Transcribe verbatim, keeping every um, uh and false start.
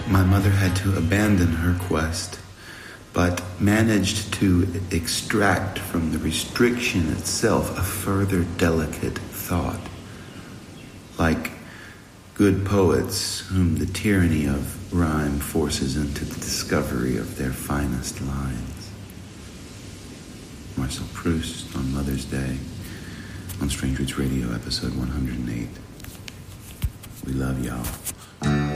My mother had to abandon her quest, but managed to extract from the restriction itself a further delicate thought. Like good poets whom the tyranny of rhyme forces into the discovery of their finest lines. Marcel Proust on Mother's Day on Strange Roots Radio, episode one hundred eight. We love y'all.